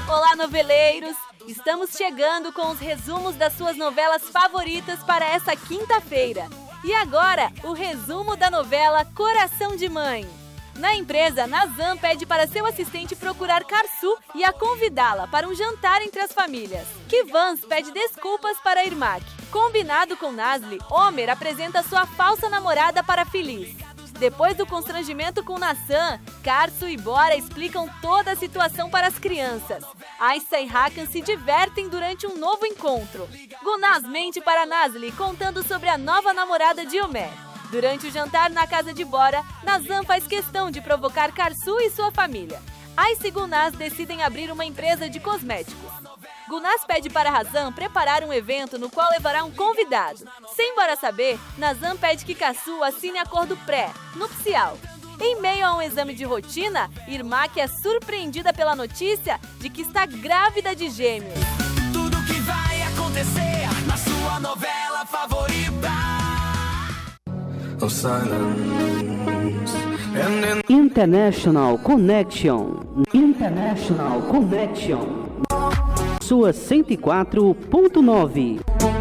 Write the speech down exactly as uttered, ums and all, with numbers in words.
Olá, noveleiros! Estamos chegando com os resumos das suas novelas favoritas para essa quinta-feira. E agora, o resumo da novela Coração de Mãe. Na empresa, Nazan pede para seu assistente procurar Karsu e a convidá-la para um jantar entre as famílias. Kivans pede desculpas para Irmak. Combinado com Nazli, Homer apresenta sua falsa namorada para Feliz. Depois do constrangimento com Nassan, Karsu e Bora explicam toda a situação para as crianças. Aissa e Hakan se divertem durante um novo encontro. Gunaz mente para Nazli contando sobre a nova namorada de Homer. Durante o jantar na casa de Bora, Nazan faz questão de provocar Karsu e sua família. Aissa e Gunaz decidem abrir uma empresa de cosméticos. Gunaz pede para Razan preparar um evento no qual levará um convidado. Sem Bora saber, Nazan pede que Karsu assine acordo pré-nupcial. Em meio a um exame de rotina, Irmak é surpreendida pela notícia de que está grávida de gêmeos. Tudo que vai acontecer na sua novela favorita. International Connection. International Connection. Sua cento e quatro ponto nove.